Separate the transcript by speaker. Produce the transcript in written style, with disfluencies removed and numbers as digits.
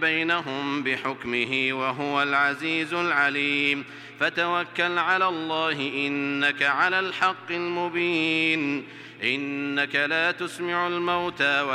Speaker 1: بينهم بحكمه وهو العزيز العليم فتوكل على الله إنك على الحق المبين إنك لا تسمع الموتى